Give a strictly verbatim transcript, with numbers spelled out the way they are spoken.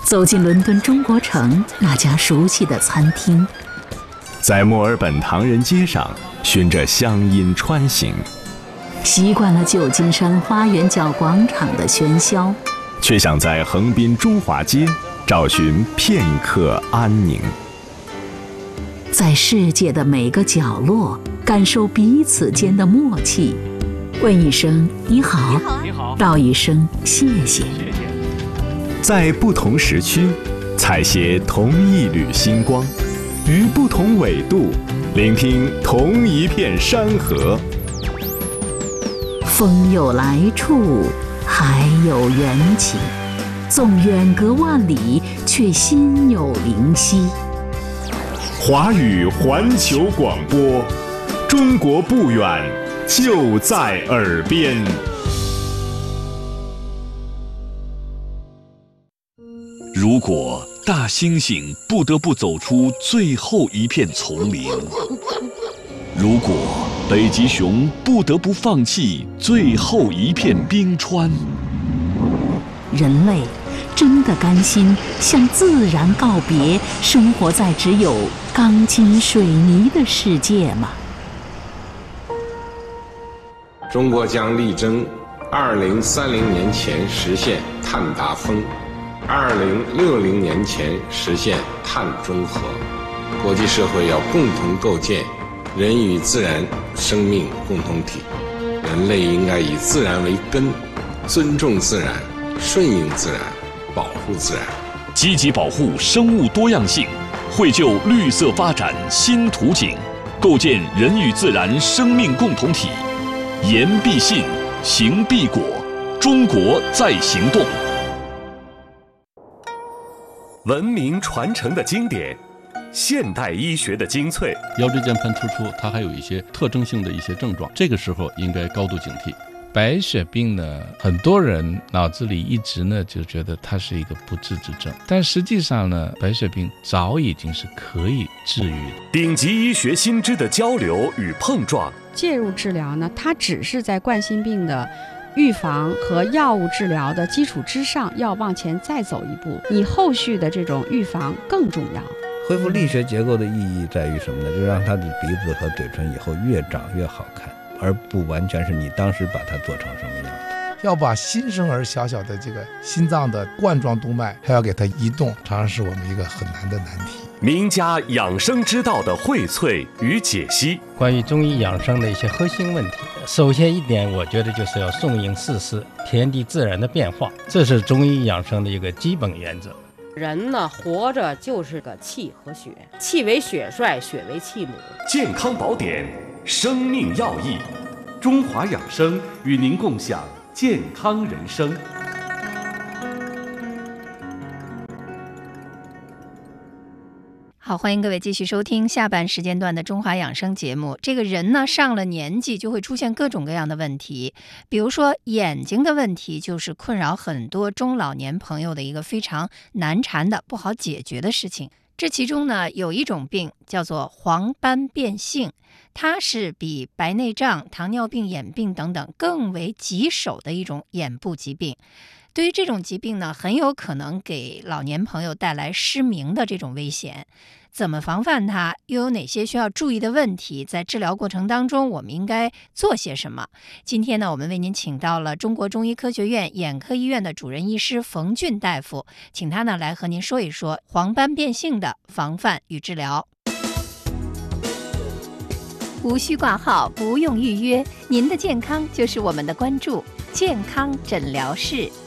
走进伦敦中国城那家熟悉的餐厅， 在墨尔本唐人街上循着乡音穿行， 习惯了旧金山花园角广场的喧嚣， 却想在横滨中华街找寻片刻安宁。 在世界的每个角落感受彼此间的默契，问一声你好， 你好， 道一声谢谢。 在不同时区采撷同一缕星光，于不同纬度聆听同一片山河。 风有来处，海有缘起，纵远隔万里，却心有灵犀。 华语环球广播，中国不远，就在耳边。 如果大猩猩不得不走出最后一片丛林，如果北极熊不得不放弃最后一片冰川， 人类真的甘心向自然告别，生活在只有钢筋水泥的世界吗？ 中国将力争二零三零年前实现碳达峰，二零六零年前实现碳中和。国际社会要共同构建人与自然生命共同体，人类应该以自然为根，尊重自然，顺应自然，保护自然， 积极保护生物多样性，绘就绿色发展新图景，构建人与自然生命共同体。言必信，行必果，中国在行动。 文明传承的经典，现代医学的精粹。 腰椎间盘突出，它还有一些特征性的一些症状，这个时候应该高度警惕。白血病呢，很多人脑子里一直呢就觉得它是一个不治之症，但实际上呢，白血病早已经是可以治愈的。 顶级医学新知的交流与碰撞， 介入治疗呢，它只是在冠心病的预防和药物治疗的基础之上，要往前再走一步，你后续的这种预防更重要。 恢复力学结构的意义在于什么呢？就是让他的鼻子和嘴唇以后越长越好看，而不完全是你当时把它做成什么样的。 要把新生儿小小的这个心脏的冠状动脉还要给它移动，常常是我们一个很难的难题。 名家养生之道的荟萃与解析， 关于中医养生的一些核心问题，首先一点，我觉得就是要顺应四时，天地自然的变化，这是中医养生的一个基本原则。 人呢，活着就是个气和血，气为血帅，血为气母。 健康宝典，生命要义，中华养生与您共享健康人生。 好，欢迎各位继续收听下半时间段的中华养生节目。这个人呢，上了年纪就会出现各种各样的问题，比如说眼睛的问题，就是困扰很多中老年朋友的一个非常难缠的、不好解决的事情。这其中呢，有一种病叫做黄斑变性，它是比白内障、糖尿病、眼病等等更为棘手的一种眼部疾病。对于这种疾病呢，很有可能给老年朋友带来失明的这种危险。怎么防范它？又有哪些需要注意的问题？在治疗过程当中，我们应该做些什么？今天呢，我们为您请到了中国中医科学院眼科医院的主任医师冯俊大夫，请他呢来和您说一说黄斑变性的防范与治疗。无需挂号，不用预约，您的健康就是我们的关注。健康诊疗室。